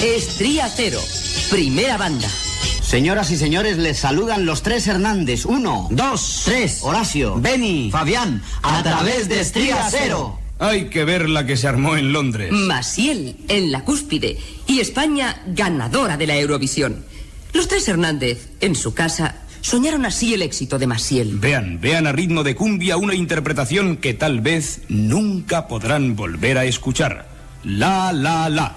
Estría Cero, primera banda. Señoras y señores, les saludan los tres Hernández. 1, 2, 3. Horacio, Beni, Fabián, a través de Estría Cero. Hay que ver la que se armó en Londres. Maciel en la cúspide y España ganadora de la Eurovisión. Los tres Hernández, en su casa, soñaron así el éxito de Maciel. Vean a ritmo de cumbia una interpretación que tal vez nunca podrán volver a escuchar. La, la, la.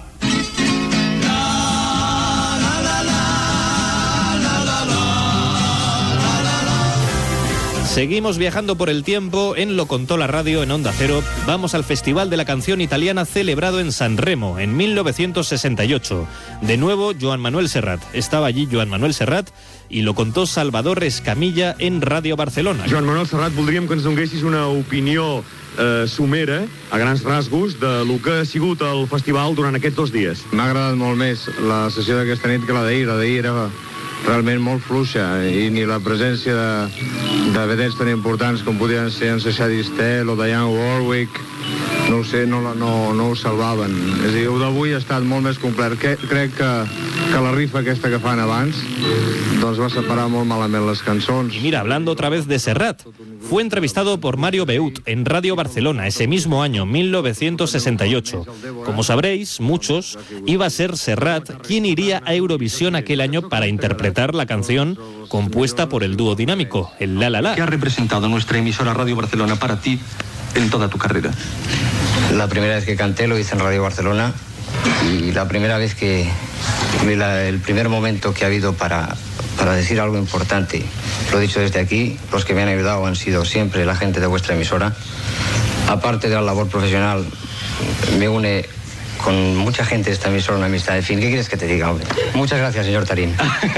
Seguimos viajando por el tiempo en Lo Contó la Radio en Onda Cero. Vamos al Festival de la Canción Italiana celebrado en San Remo en 1968. De nuevo, Joan Manuel Serrat. Estaba allí Joan Manuel Serrat i lo contó Salvador Escamilla en Ràdio Barcelona. Joan Manuel Serrat, voldríem que ens donessis una opinió somera, a grans rasgos, de lo que ha sigut el festival durant aquests 2 dies. M'ha agradat molt més la sessió d'aquesta nit que la d'ahir. La d'ahir era realment molt fluixa i ni la presència de vedets tan importants com podien ser en Sacha Distel o Dionne Warwick, no ho sé, no ho salvaven. És a dir, el d'avui ha estat molt més complet. Crec que la rifa aquesta que fan abans doncs va separar molt malament les cançons. Y mira, hablando otra vez de Serrat, fue entrevistado por Mario Beut en Radio Barcelona ese mismo año, 1968. Como sabréis, muchos, iba a ser Serrat quien iría a Eurovisión aquel año para interpretar la canción compuesta por el dúo dinámico, el La La La. ¿Qué ha representado nuestra emisora Radio Barcelona para ti en toda tu carrera? La primera vez que canté lo hice en Radio Barcelona y la primera vez que el primer momento que ha habido para decir algo importante. Lo he dicho desde aquí, los que me han ayudado han sido siempre la gente de vuestra emisora. Aparte de la labor profesional, me une con mucha gente de esta emisora una amistad. En fin, ¿qué quieres que te diga, hombre? Muchas gracias, señor Tarín.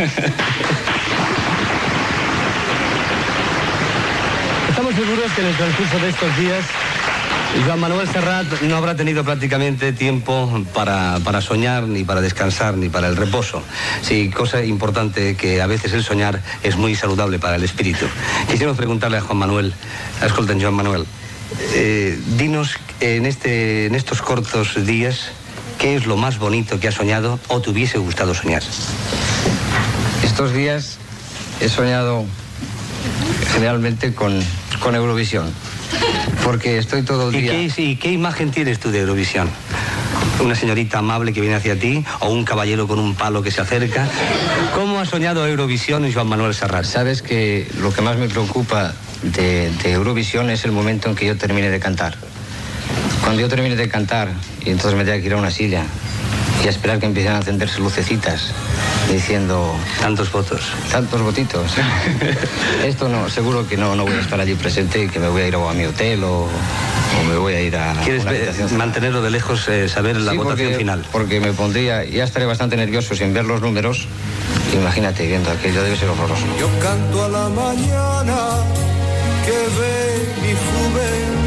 Estamos seguros que en el transcurso de estos días Joan Manuel Serrat no habrá tenido prácticamente tiempo para soñar, ni para descansar, ni para el reposo. Sí, cosa importante que a veces el soñar es muy saludable para el espíritu. Quisiéramos preguntarle a Joan Manuel, escolten, Joan Manuel, dinos en estos cortos días, ¿qué es lo más bonito que has soñado o te hubiese gustado soñar? Estos días he soñado generalmente con Eurovisión. Porque estoy todo el día... ¿Y qué imagen tienes tú de Eurovisión? ¿Una señorita amable que viene hacia ti o un caballero con un palo que se acerca? ¿Cómo ha soñado Eurovisión Joan Manuel Serrat? Sabes que lo que más me preocupa de Eurovisión es el momento en que yo termine de cantar. Cuando yo termine de cantar y entonces me tenga que ir a una silla y a esperar que empiecen a encenderse lucecitas diciendo... Tantos votos. Tantos votitos. Esto no, seguro que no voy a estar allí presente y que me voy a ir a mi hotel o me voy a ir a... ¿Quieres mantenerlo de lejos, saber la votación final? Porque me pondría... Ya estaré bastante nervioso sin ver los números. Imagínate, viendo aquello debe ser horroroso. Yo canto a la mañana que ve mi juventud.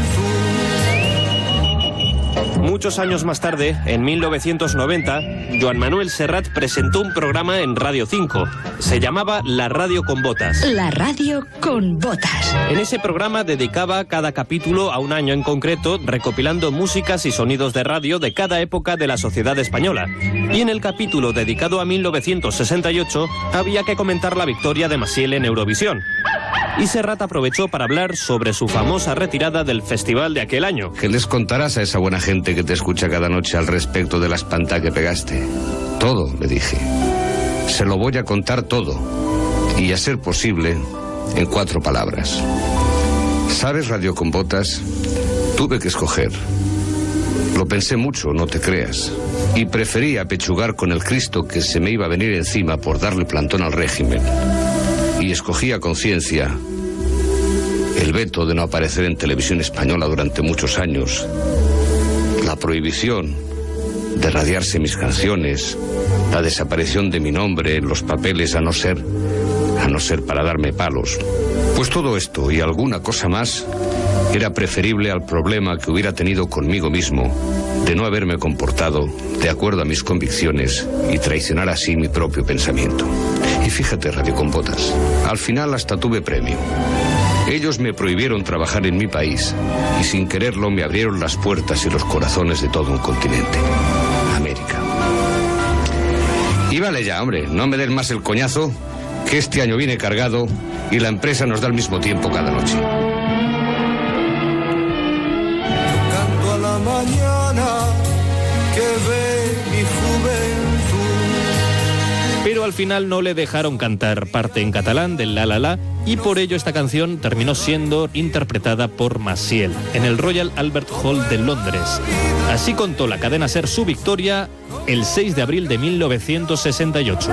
Muchos años más tarde, en 1990, Joan Manuel Serrat presentó un programa en Radio 5. Se llamaba La Radio con Botas. La Radio con Botas. En ese programa dedicaba cada capítulo a un año en concreto, recopilando músicas y sonidos de radio de cada época de la sociedad española. Y en el capítulo dedicado a 1968, había que comentar la victoria de Maciel en Eurovisión. Y Serrat aprovechó para hablar sobre su famosa retirada del festival de aquel año. ¿Qué les contarás a esa buena gente que te escucha cada noche al respecto de la espantada que pegaste? Todo, le dije. Se lo voy a contar todo. Y a ser posible, en 4 palabras. ¿Sabes, Radio con Botas? Tuve que escoger. Lo pensé mucho, no te creas. Y preferí apechugar con el Cristo que se me iba a venir encima por darle plantón al régimen. Y escogí a conciencia el veto de no aparecer en televisión española durante muchos años, la prohibición de radiarse mis canciones, la desaparición de mi nombre en los papeles a no ser para darme palos. Pues todo esto y alguna cosa más era preferible al problema que hubiera tenido conmigo mismo de no haberme comportado de acuerdo a mis convicciones y traicionar así mi propio pensamiento. Y fíjate, Radio con Botas, al final hasta tuve premio. Ellos me prohibieron trabajar en mi país y sin quererlo me abrieron las puertas y los corazones de todo un continente, América. vale ya, hombre, no me den más el coñazo, que este año viene cargado y la empresa nos da al mismo tiempo cada noche. Canto a la mañana que ve mi juventud. Pero al final no le dejaron cantar parte en catalán del La La La, y por ello esta canción terminó siendo interpretada por Maciel en el Royal Albert Hall de Londres. Así contó la cadena SER su victoria el 6 de abril de 1968.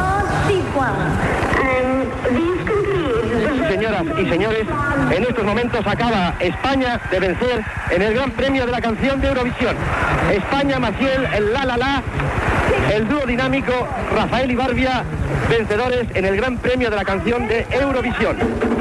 Señoras y señores, en estos momentos acaba España de vencer en el Gran Premio de la Canción de Eurovisión. España, Maciel, el La La La, el dúo dinámico Rafael y Barbia, vencedores en el Gran Premio de la Canción de Eurovisión.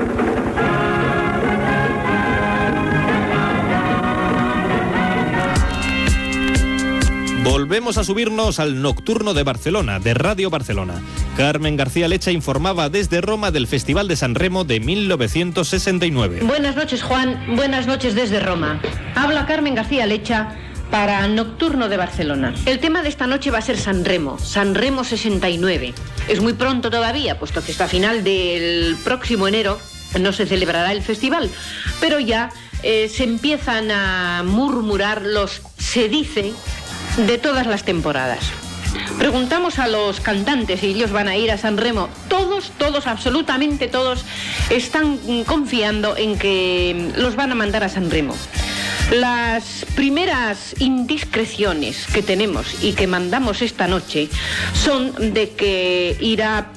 Volvemos a subirnos al Nocturno de Barcelona, de Radio Barcelona. Carmen García Lecha informaba desde Roma del Festival de San Remo de 1969. Buenas noches, Juan. Buenas noches desde Roma. Habla Carmen García Lecha para Nocturno de Barcelona. El tema de esta noche va a ser San Remo 69. Es muy pronto todavía, puesto que hasta final del próximo enero no se celebrará el festival, pero ya se empiezan a murmurar los se dice de todas las temporadas. Preguntamos a los cantantes si ellos van a ir a San Remo. Todos, absolutamente todos, están confiando en que los van a mandar a San Remo. Las primeras indiscreciones que tenemos y que mandamos esta noche son de que irá